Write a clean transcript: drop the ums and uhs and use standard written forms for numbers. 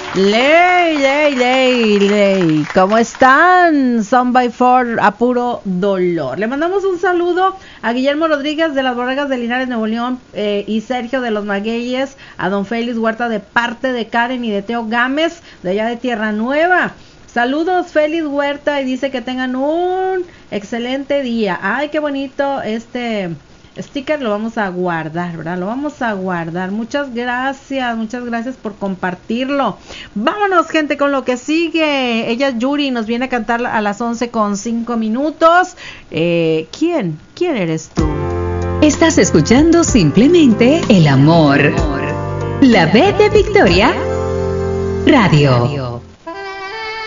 Ley, ¿cómo están? Son by Four a puro dolor. Le mandamos un saludo a Guillermo Rodríguez de las Borregas de Linares, Nuevo León, y Sergio de los Magueyes, a don Félix Huerta de parte de Karen y de Teo Gámez, de allá de Tierra Nueva. Saludos, Félix Huerta, y dice que tengan un excelente día. Ay, qué bonito sticker, lo vamos a guardar, ¿verdad? Lo vamos a guardar. Muchas gracias por compartirlo. Vámonos, gente, con lo que sigue. Ella, Yuri, nos viene a cantar a las 11:05. ¿Quién eres tú? Estás escuchando Simplemente el Amor. La B de Victoria Radio.